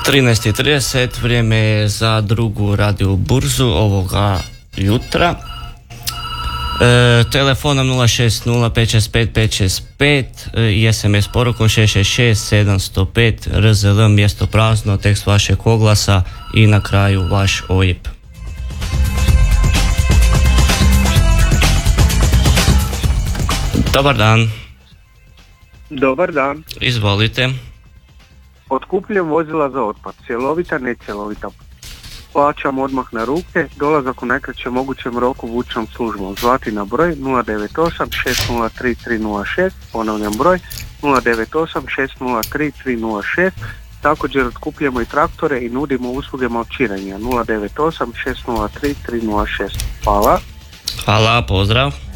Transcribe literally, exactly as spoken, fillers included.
trinaest i trideset, vrijeme je za drugu radio burzu ovoga jutra. E, telefonom nula šest nula pet šest pet pet šest pet e, i es em es porukom šest šest šest sedam zero pet, er ze el mjesto prazno, tekst vašeg oglasa i na kraju vaš o i pe. Dobar dan. Dobar dan. Izvolite. Otkupljujem vozila za otpad, cjelovita, necjelovita. Plaćam odmah na ruke, dolazak u najkraćem mogućem roku vučnom službom. Zvati na broj nula devet osam šest nula tri tri nula šest, ponavljam broj nula devet osam šest nula tri tri nula šest. Također otkupljujemo i traktore i nudimo usluge malčiranja nula devet osam šest nula tri tri nula šest. Hvala. Hvala, pozdrav.